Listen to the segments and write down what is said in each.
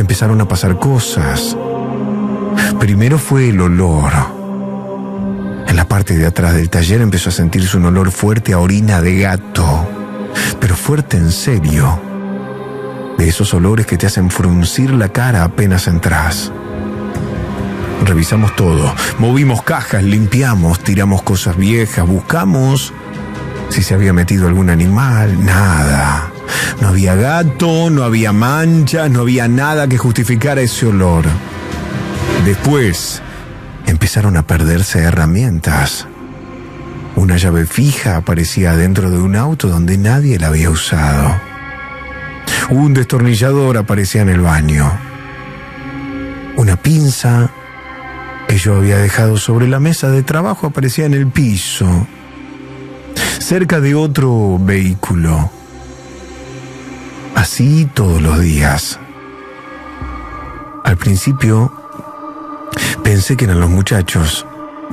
empezaron a pasar cosas. Primero fue el olor. En la parte de atrás del taller empezó a sentirse un olor fuerte a orina de gato, pero fuerte en serio. De esos olores que te hacen fruncir la cara apenas entras. Revisamos todo, movimos cajas, limpiamos, tiramos cosas viejas, buscamos si se había metido algún animal. Nada. No había gato, no había manchas, no había nada que justificara ese olor. Después empezaron a perderse herramientas. Una llave fija aparecía dentro de un auto donde nadie la había usado. Un destornillador aparecía en el baño. Una pinza que yo había dejado sobre la mesa de trabajo aparecía en el piso, cerca de otro vehículo. Así todos los días. Al principio pensé que eran los muchachos,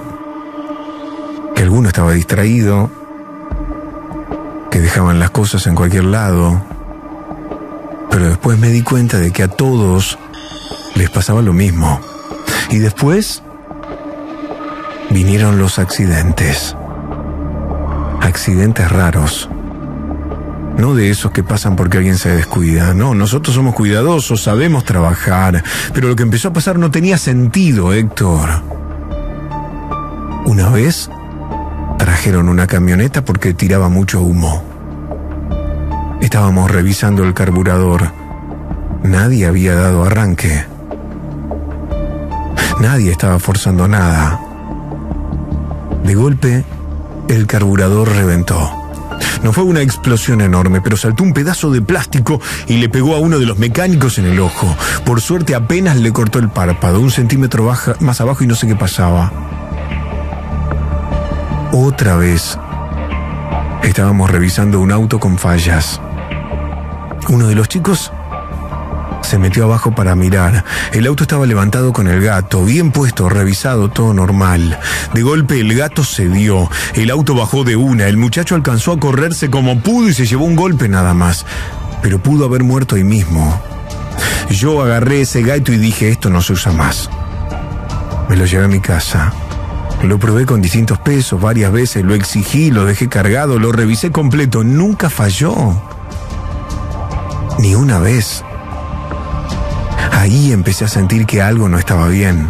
que alguno estaba distraído, que dejaban las cosas en cualquier lado, pero después me di cuenta de que a todos les pasaba lo mismo. Y después vinieron los accidentes. Accidentes raros. No de esos que pasan porque alguien se descuida. No, nosotros somos cuidadosos, sabemos trabajar. Pero lo que empezó a pasar no tenía sentido, Héctor. Una vez trajeron una camioneta porque tiraba mucho humo. Estábamos revisando el carburador. Nadie había dado arranque. Nadie estaba forzando nada. De golpe, el carburador reventó. No fue una explosión enorme, pero saltó un pedazo de plástico y le pegó a uno de los mecánicos en el ojo. Por suerte apenas le cortó el párpado, 1 centímetro más abajo, y no sé qué pasaba. Otra vez estábamos revisando un auto con fallas. Uno de los chicos se metió abajo para mirar. El auto estaba levantado con el gato, bien puesto, revisado, todo normal. De golpe el gato cedió, el auto bajó de una, el muchacho alcanzó a correrse como pudo y se llevó un golpe nada más, pero pudo haber muerto ahí mismo. Yo agarré ese gato y dije, esto no se usa más. Me lo llevé a mi casa. Lo probé con distintos pesos varias veces, lo exigí, lo dejé cargado, lo revisé completo, nunca falló. Ni una vez. Ahí empecé a sentir que algo no estaba bien.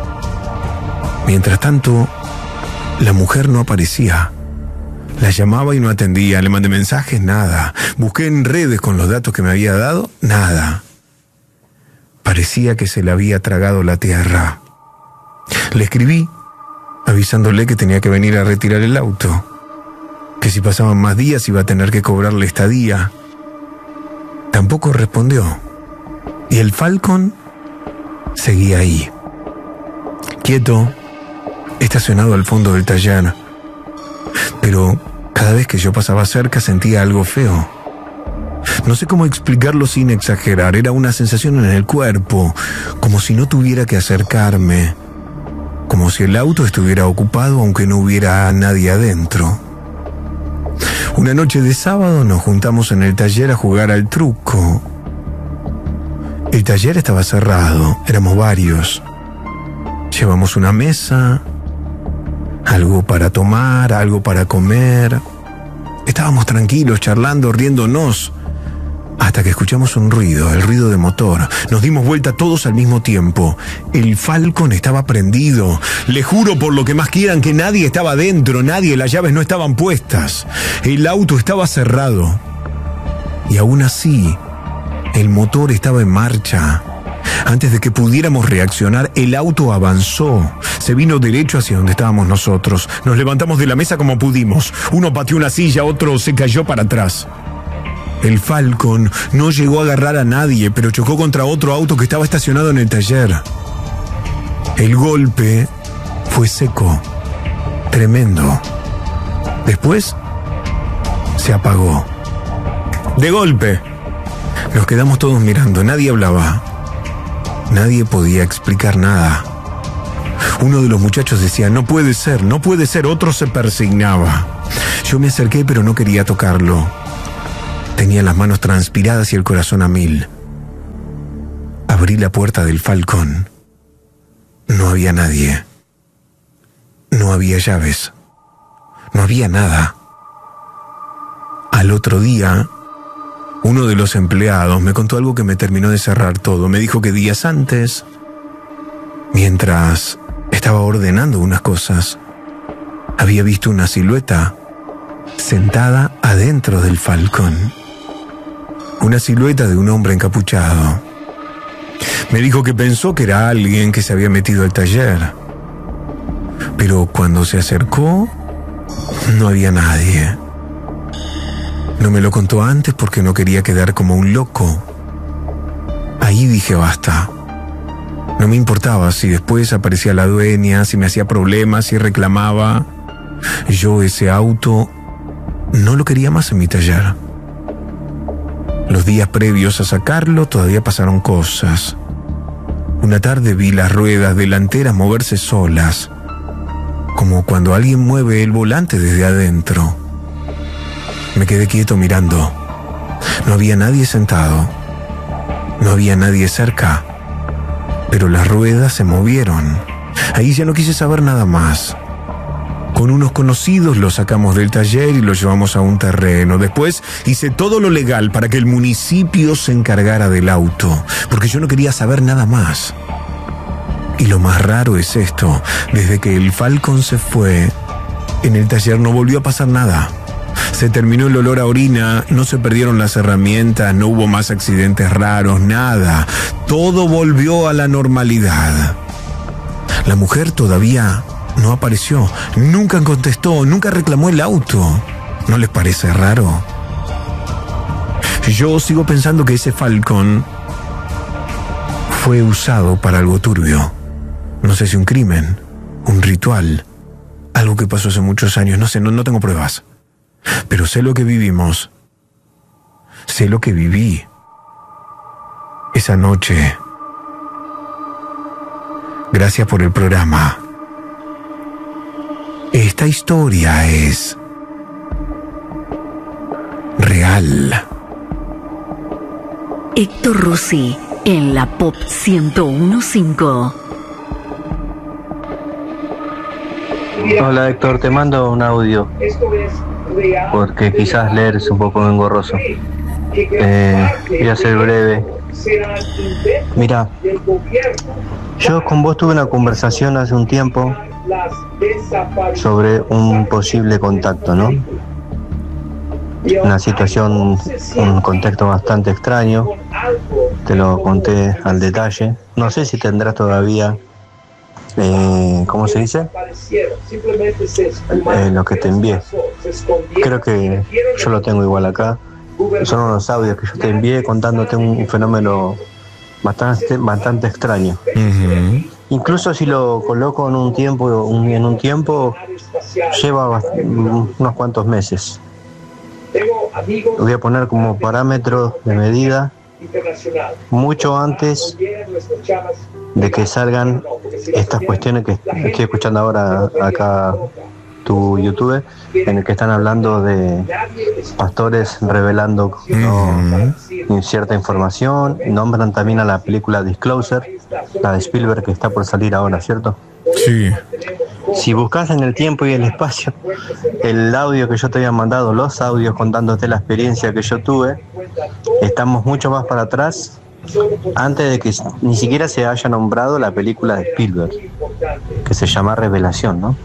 Mientras tanto, la mujer no aparecía. La llamaba y no atendía, le mandé mensajes, nada. Busqué en redes con los datos que me había dado, nada. Parecía que se le había tragado la tierra. Le escribí, avisándole que tenía que venir a retirar el auto, que si pasaban más días iba a tener que cobrarle estadía. Tampoco respondió. Y el Falcon seguía ahí, quieto, estacionado al fondo del taller. Pero cada vez que yo pasaba cerca sentía algo feo. No sé cómo explicarlo sin exagerar. Era una sensación en el cuerpo, como si no tuviera que acercarme, como si el auto estuviera ocupado aunque no hubiera nadie adentro. Una noche de sábado nos juntamos en el taller a jugar al truco. El taller estaba cerrado, éramos varios. Llevamos una mesa, algo para tomar, algo para comer. Estábamos tranquilos, charlando, riéndonos, hasta que escuchamos un ruido, el ruido de motor. Nos dimos vuelta todos al mismo tiempo. El Falcon estaba prendido. Le juro por lo que más quieran que nadie estaba dentro, nadie, las llaves no estaban puestas. El auto estaba cerrado. Y aún así, el motor estaba en marcha. Antes de que pudiéramos reaccionar, el auto avanzó. Se vino derecho hacia donde estábamos nosotros. Nos levantamos de la mesa como pudimos. Uno pateó una silla, otro se cayó para atrás. El Falcon no llegó a agarrar a nadie, pero chocó contra otro auto que estaba estacionado en el taller. El golpe fue seco, tremendo. Después se apagó. De golpe. Nos quedamos todos mirando, nadie hablaba. Nadie podía explicar nada. Uno de los muchachos decía, no puede ser, no puede ser. Otro se persignaba. Yo me acerqué, pero no quería tocarlo. Tenía las manos transpiradas y el corazón a 1000. Abrí la puerta del Falcón. No había nadie. No había llaves. No había nada. Al otro día, uno de los empleados me contó algo que me terminó de cerrar todo. Me dijo que días antes, mientras estaba ordenando unas cosas, había visto una silueta sentada adentro del Falcón. Una silueta de un hombre encapuchado. Me dijo que pensó que era alguien que se había metido al taller. Pero cuando se acercó, no había nadie. No me lo contó antes porque no quería quedar como un loco. Ahí dije basta. No me importaba si después aparecía la dueña, si me hacía problemas, si reclamaba. Yo ese auto no lo quería más en mi taller. Los días previos a sacarlo todavía pasaron cosas. Una tarde vi las ruedas delanteras moverse solas, como cuando alguien mueve el volante desde adentro. Me quedé quieto mirando. No había nadie sentado. No había nadie cerca. Pero las ruedas se movieron. Ahí ya no quise saber nada más. Con unos conocidos lo sacamos del taller y lo llevamos a un terreno. Después hice todo lo legal para que el municipio se encargara del auto, porque yo no quería saber nada más. Y lo más raro es esto: desde que el Falcon se fue, en el taller no volvió a pasar nada. Se terminó el olor a orina, no se perdieron las herramientas, no hubo más accidentes raros, nada. Todo volvió a la normalidad. La mujer todavía no apareció, nunca contestó, nunca reclamó el auto. ¿No les parece raro? Yo sigo pensando que ese Falcon fue usado para algo turbio. No sé si un crimen, un ritual, algo que pasó hace muchos años, no sé, no tengo pruebas. Pero sé lo que vivimos. Sé lo que viví esa noche. Gracias por el programa. Esta historia es real. Héctor Rossi en la Pop 101.5. Hola Héctor, te mando un audio porque quizás leer es un poco engorroso. Voy a ser breve. Mira, yo con vos tuve una conversación hace un tiempo sobre un posible contacto, ¿no? Una situación, un contexto bastante extraño. Te lo conté al detalle. No sé si tendrás todavía, ¿cómo se dice? Lo que te envié. Creo que yo lo tengo igual acá. Son unos audios que yo te envié contándote un fenómeno bastante extraño. Uh-huh. Incluso si lo coloco en un tiempo, lleva unos cuantos meses. Lo voy a poner como parámetro de medida mucho antes de que salgan estas cuestiones que estoy escuchando ahora acá, tu YouTube, en el que están hablando de pastores revelando cierta información. Nombran también a la película Disclosure, la de Spielberg, que está por salir ahora, ¿cierto? Sí. Si buscas en el tiempo y el espacio el audio que yo te había mandado, los audios contándote la experiencia que yo tuve, estamos mucho más para atrás, antes de que ni siquiera se haya nombrado la película de Spielberg, que se llama Revelación, ¿no?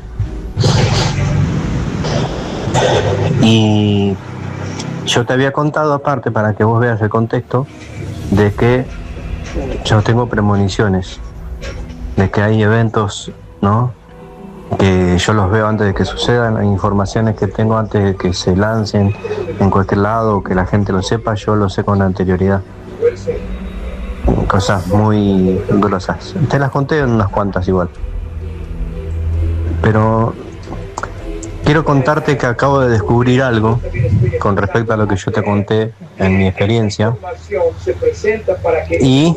Y yo te había contado, aparte, para que vos veas el contexto, de que yo tengo premoniciones, de que hay eventos, ¿no?, que yo los veo antes de que sucedan. Hay informaciones que tengo antes de que se lancen en cualquier lado, o que la gente lo sepa, yo lo sé con anterioridad. Cosas muy grosas. Te las conté en unas cuantas igual. Pero quiero contarte que acabo de descubrir algo con respecto a lo que yo te conté en mi experiencia. Y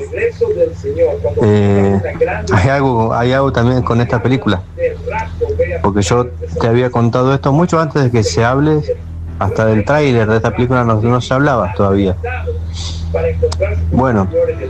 hay algo también con esta película, porque yo te había contado esto mucho antes de que se hable, hasta del tráiler de esta película no se hablaba todavía. Bueno,